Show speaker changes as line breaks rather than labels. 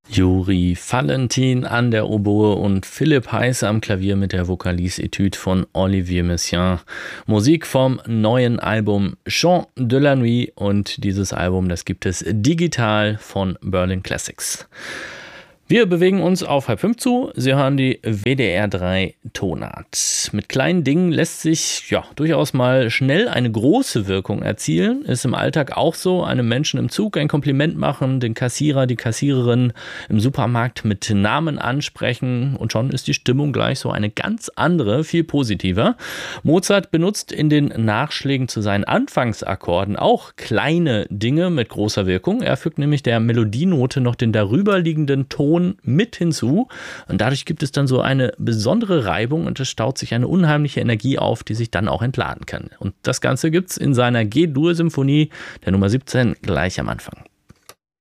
Juri Valentin an der Oboe und Philipp Heiß am Klavier mit der Vocalise-Etude von Olivier Messiaen. Musik vom neuen Album Chant de la Nuit, und dieses Album, das gibt es digital von Berlin Classics. Wir bewegen uns auf 4:30 zu. Sie hören die WDR 3 Tonart. Mit kleinen Dingen lässt sich durchaus mal schnell eine große Wirkung erzielen. Ist im Alltag auch so. Einem Menschen im Zug ein Kompliment machen, den Kassierer, die Kassiererin im Supermarkt mit Namen ansprechen, und schon ist die Stimmung gleich so eine ganz andere, viel positiver. Mozart benutzt in den Nachschlägen zu seinen Anfangsakkorden auch kleine Dinge mit großer Wirkung. Er fügt nämlich der Melodienote noch den darüberliegenden Ton mit hinzu, und dadurch gibt es dann so eine besondere Reibung und es staut sich eine unheimliche Energie auf, die sich dann auch entladen kann. Und das Ganze gibt's in seiner G-Dur-Symphonie der Nummer 17 gleich am Anfang.